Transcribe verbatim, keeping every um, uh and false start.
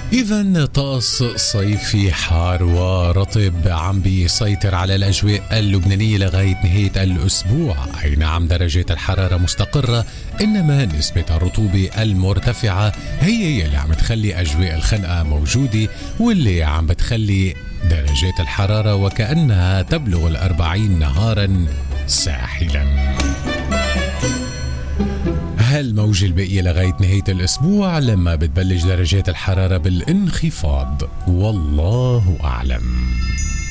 إذا طقس صيفي حار ورطب عم بيسيطر على الأجواء اللبنانية لغاية نهاية الأسبوع. أي نعم، درجة الحرارة مستقرة، إنما نسبة الرطوبة المرتفعة هي اللي عم تخلي أجواء الخنقة موجودة، واللي عم بتخلي درجات الحرارة وكأنها تبلغ الأربعين نهارا ساحلا. هالموجة الباقية لغاية نهاية الأسبوع لما بتبلش درجات الحرارة بالانخفاض، والله أعلم.